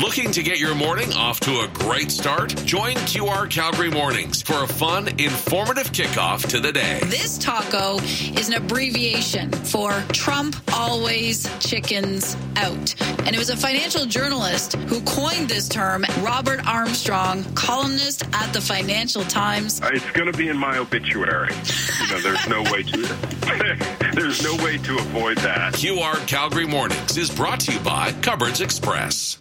Looking to get your morning off to a great start? Join QR Calgary Mornings for a fun, informative kickoff to the day. This taco is an abbreviation for Trump always chickens out. And it was a financial journalist who coined this term, Robert Armstrong, columnist at the Financial Times. It's going to be in my obituary. There's no way to avoid that. QR Calgary Mornings is brought to you by Cupboards Express.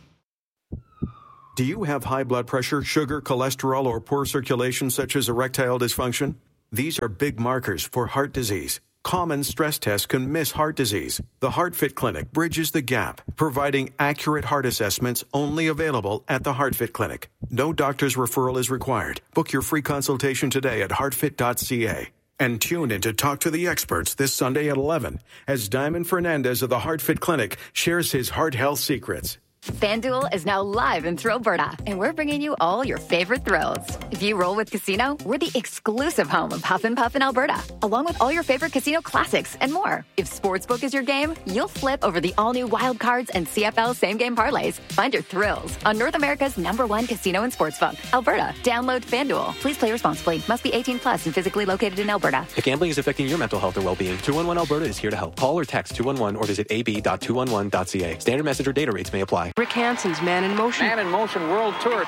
Do you have high blood pressure, sugar, cholesterol, or poor circulation such as erectile dysfunction? These are big markers for heart disease. Common stress tests can miss heart disease. The HeartFit Clinic bridges the gap, providing accurate heart assessments only available at the HeartFit Clinic. No doctor's referral is required. Book your free consultation today at heartfit.ca. And tune in to Talk to the Experts this Sunday at 11 as Diamond Fernandez of the HeartFit Clinic shares his heart health secrets. FanDuel is now live in Thrillberta, and we're bringing you all your favorite thrills. If you roll with Casino, we're the exclusive home of Huff and Puff in Alberta, along with all your favorite casino classics and more. If Sportsbook is your game, you'll flip over the all-new Wild Cards and CFL same-game parlays. Find your thrills on North America's #1 casino and sportsbook, Alberta. Download FanDuel. Please play responsibly. Must be 18 plus and physically located in Alberta. If gambling is affecting your mental health or well-being, 211 Alberta is here to help. Call or text 211 or visit ab.211.ca. Standard message or data rates may apply. Rick Hansen's Man in Motion. Man in Motion World Tour.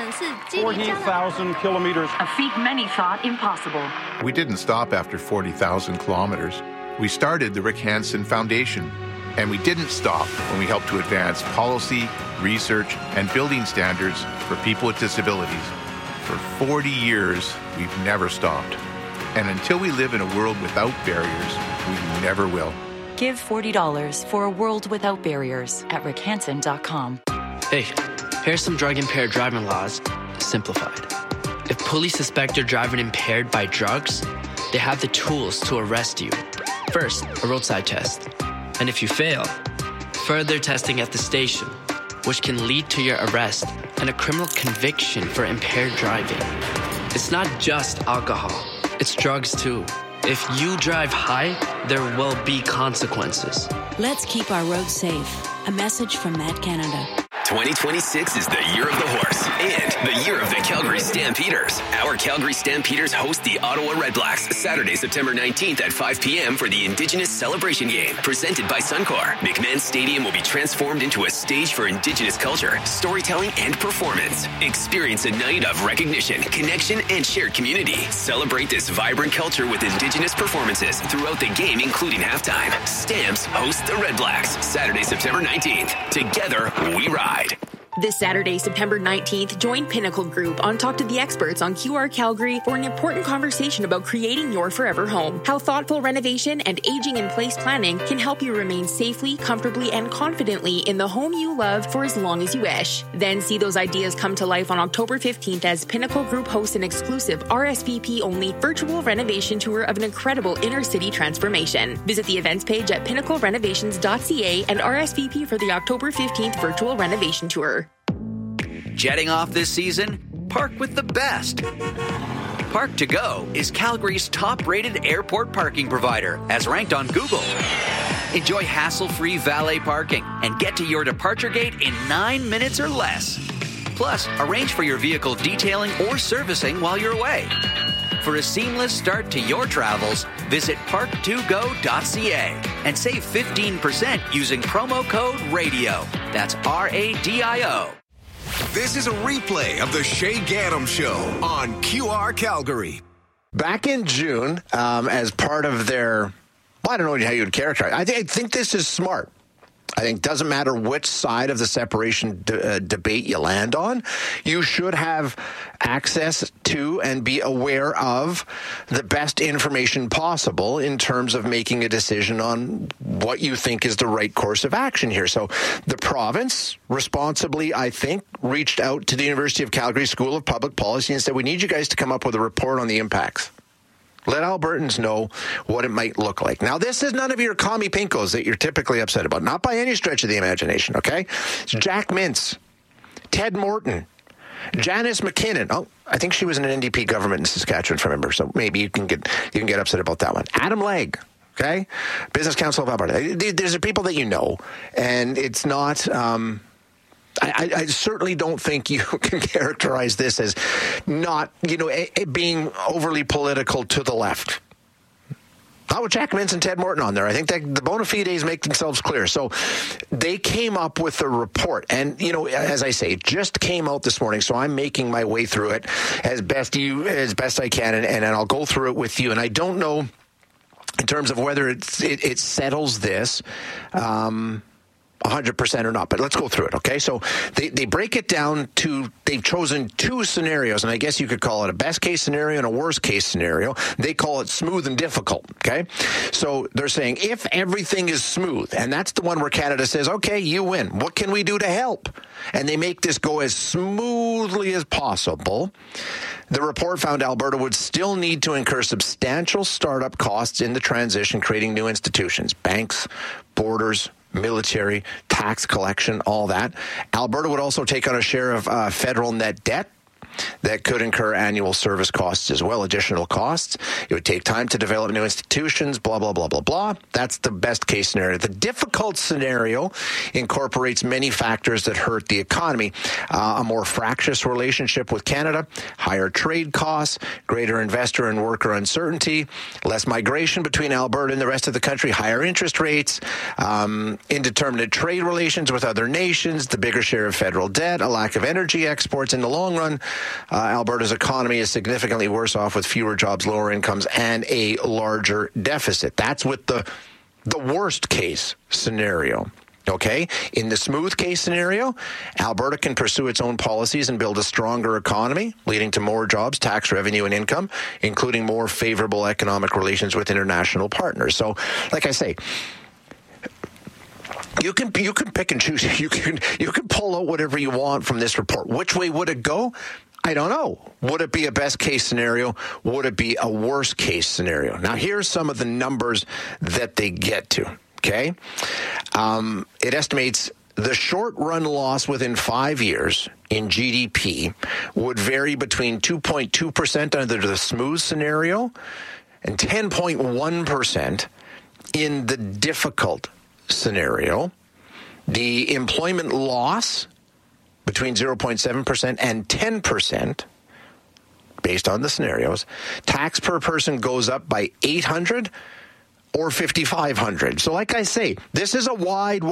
40,000 kilometers. A feat many thought impossible. We didn't stop after 40,000 kilometers. We started the Rick Hansen Foundation. And we didn't stop when we helped to advance policy, research, and building standards for people with disabilities. For 40 years, we've never stopped. And until we live in a world without barriers, we never will. Give $40 for a world without barriers at rickhansen.com. Hey, here's some drug-impaired driving laws, simplified. If police suspect you're driving impaired by drugs, they have the tools to arrest you. First, a roadside test. And if you fail, further testing at the station, which can lead to your arrest and a criminal conviction for impaired driving. It's not just alcohol, it's drugs too. If you drive high, there will be consequences. Let's keep our roads safe. A message from Met Canada. 2026 is the year of the horse and the year of the Calgary Stampeders. Our Calgary Stampeders host the Ottawa Redblacks Saturday, September 19th at 5 p.m. for the Indigenous Celebration Game presented by Suncor. McMahon Stadium will be transformed into a stage for Indigenous culture, storytelling, and performance. Experience a night of recognition, connection, and shared community. Celebrate this vibrant culture with Indigenous performances throughout the game, including halftime. Stamps host the Redblacks Saturday, September 19th. Together, we ride. This Saturday, September 19th, join Pinnacle Group on Talk to the Experts on QR Calgary for an important conversation about creating your forever home. How thoughtful renovation and aging-in-place planning can help you remain safely, comfortably, and confidently in the home you love for as long as you wish. Then see those ideas come to life on October 15th as Pinnacle Group hosts an exclusive RSVP-only virtual renovation tour of an incredible inner-city transformation. Visit the events page at pinnaclerenovations.ca and RSVP for the October 15th virtual renovation tour. Jetting off this season? Park with the best. Park to Go is Calgary's top-rated airport parking provider, as ranked on Google. Enjoy hassle-free valet parking and get to your departure gate in 9 minutes or less. Plus, arrange for your vehicle detailing or servicing while you're away. For a seamless start to your travels, visit park2go.ca and save 15% using promo code RADIO. That's RADIO. This is a replay of the Shay Gaddam Show on QR Calgary. Back in June, as part of their, well, I don't know how you would characterize it. I think this is smart. I think it doesn't matter which side of the separation debate you land on, you should have access to and be aware of the best information possible in terms of making a decision on what you think is the right course of action here. So the province responsibly, I think, reached out to the University of Calgary School of Public Policy and said, we need you guys to come up with a report on the impacts. Let Albertans know what it might look like. Now, this is none of your commie pinkos that you're typically upset about. Not by any stretch of the imagination, okay? It's Jack Mintz, Ted Morton, Janice McKinnon. Oh, I think she was in an NDP government in Saskatchewan, if I remember. So maybe you can get upset about that one. Adam Legg, okay? Business Council of Alberta. These are people that you know. And it's not... I certainly don't think you can characterize this as not, being overly political to the left. Not with Jack Mintz and Ted Morton on there. I think that the bona fides make themselves clear. So they came up with a report. And, as I say, it just came out this morning. So I'm making my way through it as best I can. And I'll go through it with you. And I don't know in terms of whether it settles this 100% or not, but let's go through it, okay? So they break it down to, they've chosen two scenarios, and I guess you could call it a best case scenario and a worst case scenario. They call it smooth and difficult, okay? So they're saying if everything is smooth, and that's the one where Canada says, okay, you win. What can we do to help? And they make this go as smoothly as possible. The report found Alberta would still need to incur substantial startup costs in the transition, creating new institutions, banks, borders, military, tax collection, all that. Alberta would also take on a share of federal net debt that could incur annual service costs as well, additional costs. It would take time to develop new institutions, blah, blah, blah, blah, blah. That's the best case scenario. The difficult scenario incorporates many factors that hurt the economy. A more fractious relationship with Canada, higher trade costs, greater investor and worker uncertainty, less migration between Alberta and the rest of the country, higher interest rates, indeterminate trade relations with other nations, the bigger share of federal debt, a lack of energy exports. In the long run, Alberta's economy is significantly worse off with fewer jobs, lower incomes, and a larger deficit. That's with the worst case scenario. Okay? In the smooth case scenario, Alberta can pursue its own policies and build a stronger economy, leading to more jobs, tax revenue, and income, including more favorable economic relations with international partners. So, like I say, you can pick and choose. You can pull out whatever you want from this report. Which way would it go? I don't know. Would it be a best case scenario? Would it be a worst case scenario? Now, here's some of the numbers that they get to. Okay, it estimates the short run loss within 5 years in GDP would vary between 2.2% under the smooth scenario and 10.1% in the difficult scenario. The employment loss between 0.7% and 10% based on the scenarios. Tax per person goes up by $800 or $5,500. So like I say, this is a wide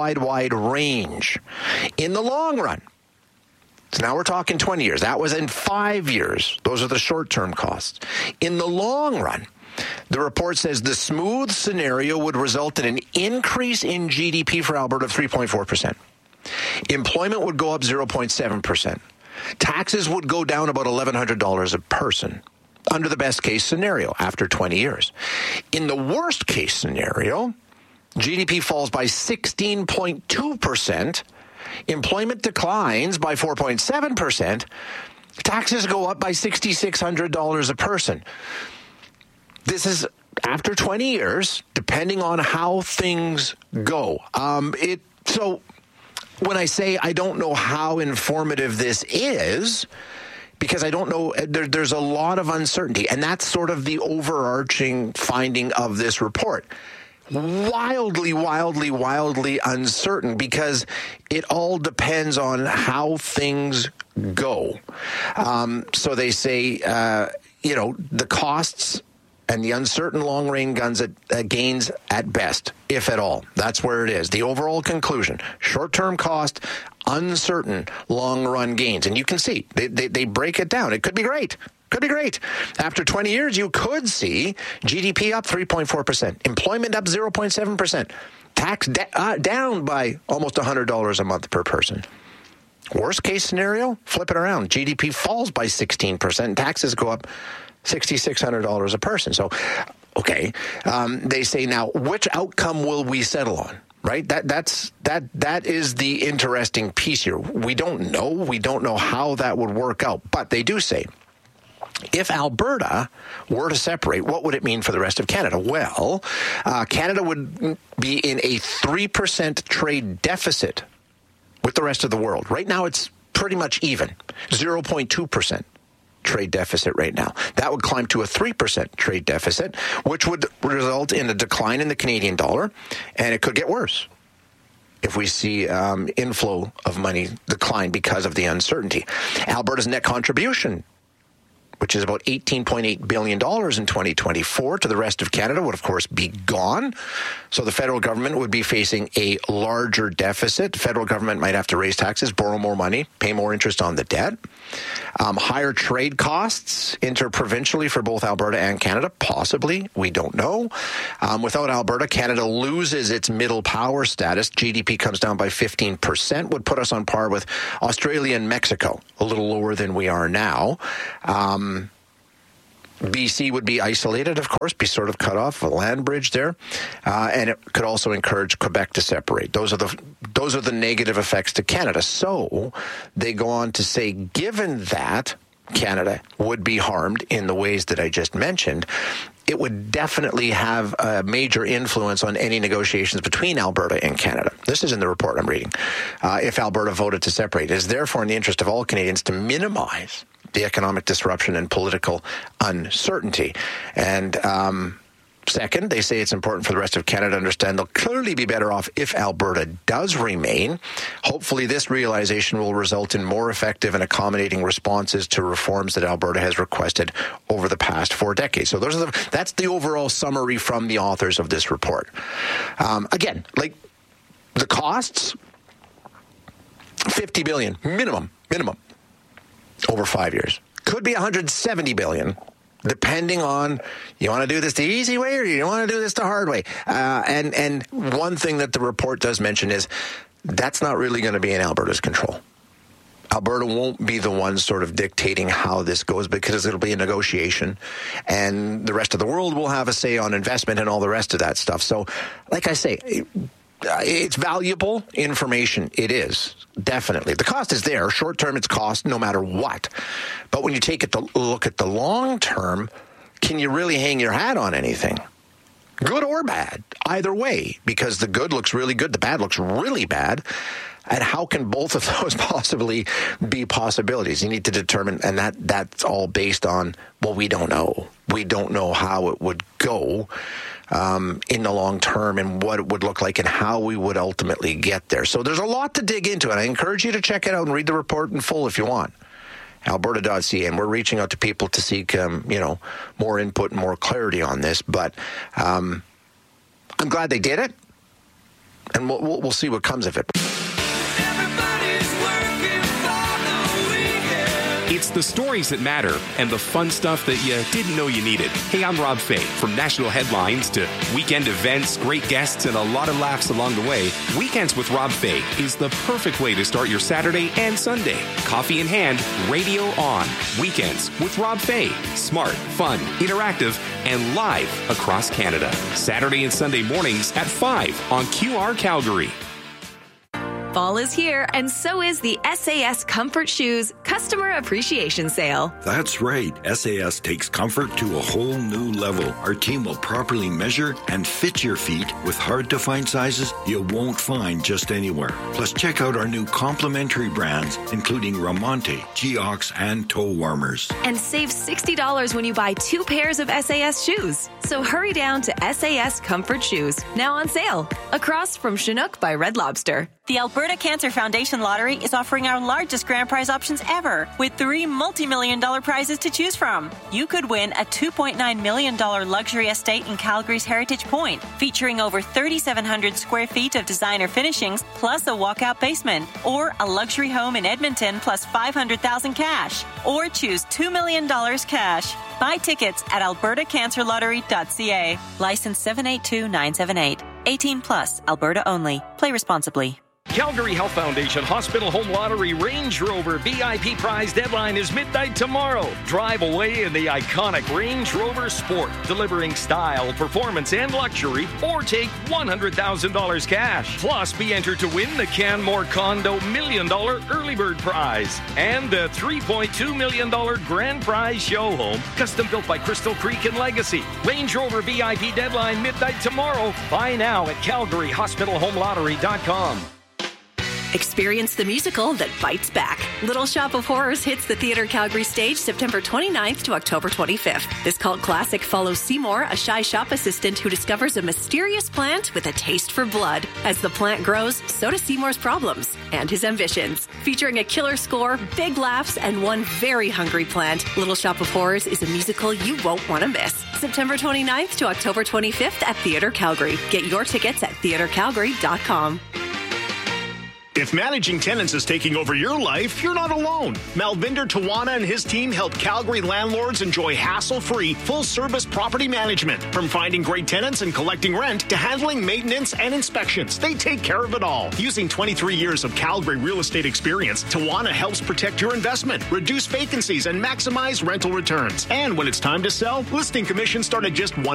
range. In the long run, so now we're talking 20 years. That was in 5 years. Those are the short-term costs. In the long run, the report says the smooth scenario would result in an increase in GDP for Alberta of 3.4%. Employment would go up 0.7%. Taxes would go down about $1,100 a person under the best case scenario after 20 years. In the worst case scenario, GDP falls by 16.2%. Employment declines by 4.7%. Taxes go up by $6,600 a person. This is after 20 years, depending on how things go. So when I say I don't know how informative this is, because I don't know, there's a lot of uncertainty. And that's sort of the overarching finding of this report. Wildly uncertain, because it all depends on how things go. So they say, the costs and the uncertain long-range gains at best, if at all. That's where it is. The overall conclusion, short-term cost, uncertain long-run gains. And you can see, they break it down. It could be great. Could be great. After 20 years, you could see GDP up 3.4%, employment up 0.7%, tax down by almost $100 a month per person. Worst case scenario, flip it around. GDP falls by 16%, taxes go up $6,600 a person. So, okay, they say now, which outcome will we settle on? Right? That is the interesting piece here. We don't know. We don't know how that would work out. But they do say, if Alberta were to separate, what would it mean for the rest of Canada? Well, Canada would be in a 3% trade deficit with the rest of the world. Right now, it's pretty much even, 0.2%. Trade deficit right now. That would climb to a 3% trade deficit, which would result in a decline in the Canadian dollar, and it could get worse. if we see inflow of money decline because of the uncertainty. Alberta's net contribution, which is about $18.8 billion in 2024 to the rest of Canada, would, of course, be gone. So the federal government would be facing a larger deficit. The federal government might have to raise taxes, borrow more money, pay more interest on the debt. Higher trade costs interprovincially for both Alberta and Canada, possibly. We don't know. Without Alberta, Canada loses its middle power status. GDP comes down by 15%, would put us on par with Australia and Mexico, a little lower than we are now. BC would be isolated, of course, be sort of cut off, a land bridge there, and it could also encourage Quebec to separate. Those are the negative effects to Canada. So they go on to say, given that Canada would be harmed in the ways that I just mentioned, it would definitely have a major influence on any negotiations between Alberta and Canada. This is in the report I'm reading. If Alberta voted to separate, it is therefore in the interest of all Canadians to minimize the economic disruption and political uncertainty. And second, they say it's important for the rest of Canada to understand they'll clearly be better off if Alberta does remain. Hopefully this realization will result in more effective and accommodating responses to reforms that Alberta has requested over the past 4 decades. So that's the overall summary from the authors of this report. Again, like the costs, $50 billion, minimum. Over 5 years. Could be $170 billion, depending on you want to do this the easy way or you want to do this the hard way. And one thing that the report does mention is that's not really going to be in Alberta's control. Alberta won't be the one sort of dictating how this goes because it'll be a negotiation and the rest of the world will have a say on investment and all the rest of that stuff. So, like I say, it's valuable information. It is, definitely. The cost is there. Short term, it's cost no matter what. But when you take a look at the long term, can you really hang your hat on anything? Good or bad, either way, because the good looks really good, the bad looks really bad. And how can both of those possibly be possibilities? You need to determine, and that's all based on, well, we don't know. We don't know how it would go in the long term and what it would look like and how we would ultimately get there. So there's a lot to dig into, and I encourage you to check it out and read the report in full if you want. Alberta.ca, and we're reaching out to people to seek, more input and more clarity on this. But I'm glad they did it, and we'll see what comes of it. It's the stories that matter and the fun stuff that you didn't know you needed. Hey, I'm Rob Fay. From national headlines to weekend events, great guests, and a lot of laughs along the way, Weekends with Rob Fay is the perfect way to start your Saturday and Sunday. Coffee in hand, radio on. Weekends with Rob Fay. Smart, fun, interactive, and live across Canada. Saturday and Sunday mornings at 5 on QR Calgary. Fall is here, and so is the SAS Comfort Shoes Customer Appreciation Sale. That's right. SAS takes comfort to a whole new level. Our team will properly measure and fit your feet with hard-to-find sizes you won't find just anywhere. Plus, check out our new complimentary brands, including Ramonte, Geox, and toe warmers. And save $60 when you buy 2 pairs of SAS shoes. So hurry down to SAS Comfort Shoes, now on sale, across from Chinook by Red Lobster. The Alberta Cancer Foundation Lottery is offering our largest grand prize options ever, with 3 multi-million-dollar prizes to choose from. You could win a $2.9 million luxury estate in Calgary's Heritage Point, featuring over 3,700 square feet of designer finishings, plus a walkout basement, or a luxury home in Edmonton, plus $500,000 cash, or choose $2 million cash. Buy tickets at albertacancerlottery.ca. License 782978. 18 plus, Alberta only. Play responsibly. Calgary Health Foundation Hospital Home Lottery Range Rover VIP prize deadline is midnight tomorrow. Drive away in the iconic Range Rover Sport, delivering style, performance, and luxury, or take $100,000 cash. Plus, be entered to win the Canmore Condo $1 million early bird prize and the $3.2 million grand prize show home, custom built by Crystal Creek and Legacy. Range Rover VIP deadline midnight tomorrow. Buy now at CalgaryHospitalHomeLottery.com. Experience the musical that bites back. Little Shop of Horrors hits the Theatre Calgary stage September 29th to October 25th. This cult classic follows Seymour, a shy shop assistant who discovers a mysterious plant with a taste for blood. As the plant grows, so do Seymour's problems and his ambitions. Featuring a killer score, big laughs, and one very hungry plant, Little Shop of Horrors is a musical you won't want to miss. September 29th to October 25th at Theatre Calgary. Get your tickets at theatrecalgary.com. If managing tenants is taking over your life, you're not alone. Malvinder Tawana and his team help Calgary landlords enjoy hassle-free, full-service property management. From finding great tenants and collecting rent to handling maintenance and inspections, they take care of it all. Using 23 years of Calgary real estate experience, Tawana helps protect your investment, reduce vacancies, and maximize rental returns. And when it's time to sell, listing commissions start at just $1.